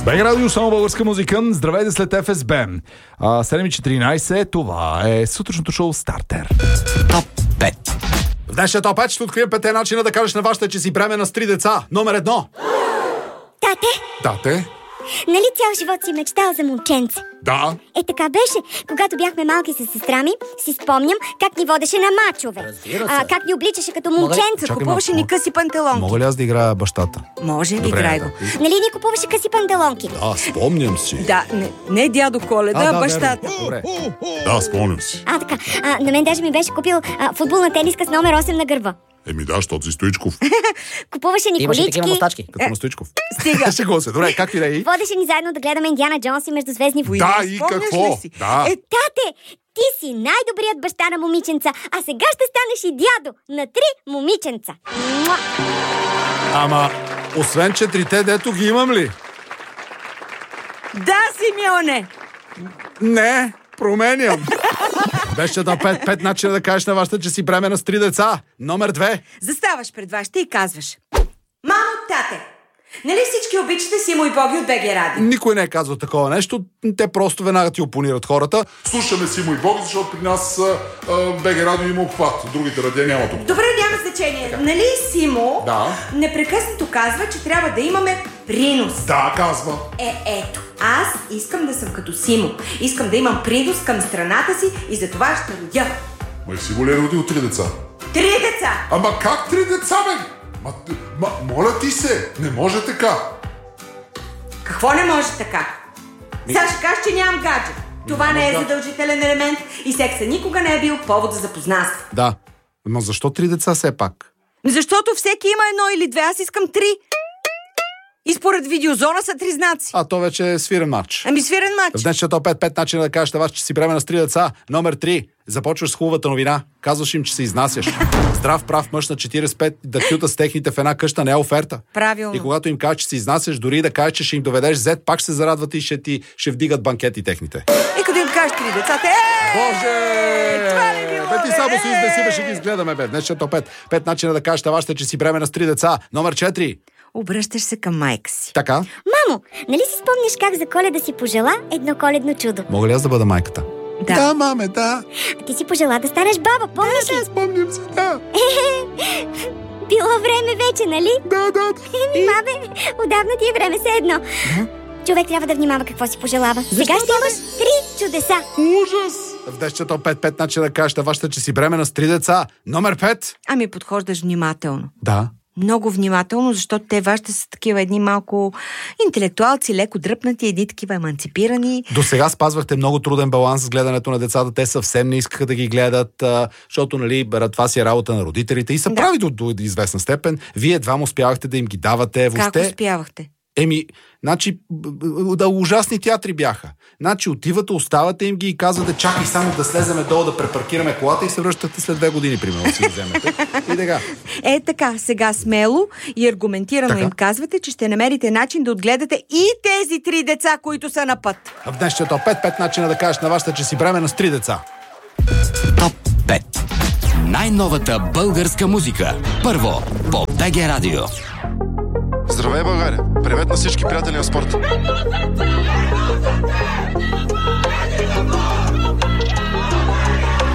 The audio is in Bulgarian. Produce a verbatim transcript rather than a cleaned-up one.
БГ Радио, само българска музика. Здравейте след Еф Ес Бе. седем и четиринайсет, това е сутрешното шоу Стартер. Топ пет. В днешния топ пет ще открием петте начина да кажеш на вашата, че си бременна с три деца. Номер едно. Тате, Тате. нали цял живот си мечтал за момченце? Да. Е, така беше. Когато бяхме малки с сестра ми, си спомням как ни водеше на мачове. Разбира се. А, как ни обличаше като момченца. Чакай Купуваше малко. ни къси панталонки. Мога ли аз да играя бащата? Може, Добре, играй да. го. Нали ни купуваше къси панталонки? Да, спомням си. Да, не, не дядо Коледа, а, да, бащата. верно. Добре. Да, спомням си. А, така. А, на мен даже ми беше купил а, футболна тениска с номер осем на гърба. Еми да, защото си Стоичков. Купуваше ни Имаше колички. такива мустачки. Като на Стоичков. Стига. Шегувам се. Добре, как и да е? Водеше ни заедно да гледаме Индиана Джонс и Междузвездни войни. Да, и Спомняш какво? ли си? Да. Е, тате, ти си най-добрият баща на момиченца, а сега ще станеш и дядо на три момиченца. Муа! Ама, освен четирите, дето ги имам ли? Да, Симеоне! Не, променям. Беше на пет, пет начина да кажеш на вашата, че си бременна с три деца. Номер две. Заставаш пред вашите и казваш: мамо, тате, нали всички обичате Симо и Боги от БГ Радио? Никой не е казал такова нещо. Те просто веднага ти опонират хората. Слушаме Симо и Боги, защото при нас БГ Радио има обхват. Другите радиа няма тук. Добре, няма значение. Нали Симо Да. непрекъснато казва, че трябва да имаме принос? Да, казва. Е, ето, аз искам да съм като Симо. Искам да имам принос към страната си и за това ще родя. Ма Симо ли е родил три деца? Три деца! Ама как три деца, бе? Ма, ма, моля ти се, не може така. Какво не може така? Сега ще кажеш, че нямам гадже. Това не е гадже. задължителен елемент и секса никога не е бил повод за запознанство. Да. Но защо три деца все пак? Защото всеки има едно или две, аз искам три. И според видеозона са три знаци. А то вече е свирен матч. Ами свирен В матч. днешния топ пет, пет начина да кажеш на вас, че си бременна с три деца. Номер три. Започваш с хубавата новина. Казваш им, че се изнасяш. Здрав прав мъж на четирийсет и пет да кюта с техните в една къща не е оферта. Правилно. И когато им кажеш, че се изнасяш, дори да кажеш, че ще им доведеш зет, пак ще се зарадват и ще ти ще вдигат банкети техните. И като им кажеш три децата, е! Боже! Това ли било, Бе, ти бе? само си изнеси, ще ги изгледаме, бе. Днешния топ пет. Пет начина да кажеш на вашата, че си бременна с три деца. Номер четири. Обръщаш се към майка си. Така. Мамо, нали си спомняш как за Коледа си пожела едно коледно чудо? Мога ли аз да бъда майката? Да. Да, маме, да. А ти си пожела да станеш баба, помниш ли? Спомням си, да. Било време вече, нали? Да, да. Еми, маме, отдавна ти е време все едно. Човек трябва да внимава какво си пожелава. Сега ще имаш три чудеса. Ужас! В днешния топ пет, пет начина да кажеш на вашата, че си бременна с три деца. Номер пет. Ами подхождаш внимателно. Да. Много внимателно, защото те вашите са такива едни малко интелектуалци, леко дръпнати, едни такива еманципирани. До сега спазвахте много труден баланс с гледането на децата. Те съвсем не искаха да ги гледат, а, защото, нали, бе, това си е работа на родителите и са Да. прави до, до известна степен. Вие едва успявахте да им ги давате. Как Въобще, успявахте? еми, значи, б- б- да, ужасни театри бяха. Значи, отивате, оставате им ги и казвате, чакай само да слеземе долу, да препаркираме колата и се връщате след две години, примерно, да си ги вземете. И така. Е така, сега смело и аргументирано Така. им казвате, че ще намерите начин да отгледате и тези три деца, които са на път. В днешния топ пет, пет начина да кажеш на вашата, че си бременна с три деца. Топ пет. Най-новата българска музика. Първо по БГ Радио. Здравей, България! Привет на всички приятели на спорта!